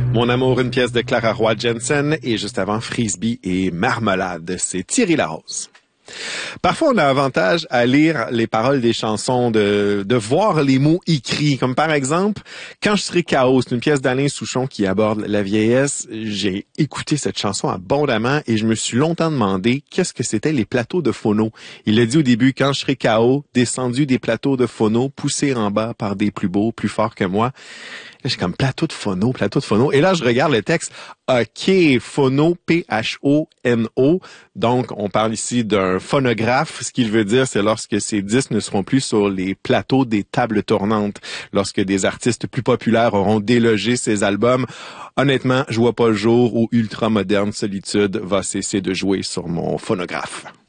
Mon amour, une pièce de Clara Roy Jensen, et juste avant Frisbee et Marmelade, c'est Thierry Larose. Parfois, on a avantage à lire les paroles des chansons, de voir les mots écrits. Comme par exemple, Quand je serai chaos, c'est une pièce d'Alain Souchon qui aborde la vieillesse. J'ai écouté cette chanson abondamment et je me suis longtemps demandé qu'est-ce que c'était les plateaux de phono. Il a dit au début, quand je serai chaos, descendu des plateaux de phono, poussé en bas par des plus beaux, plus forts que moi. Là, j'ai comme plateau de phono. Et là, je regarde le texte. OK, phono, P-H-O-N-O. Donc, on parle ici d'un phonographe. Ce qu'il veut dire, c'est lorsque ces disques ne seront plus sur les plateaux des tables tournantes. Lorsque des artistes plus populaires auront délogé ces albums. Honnêtement, je vois pas le jour où Ultra Moderne Solitude va cesser de jouer sur mon phonographe.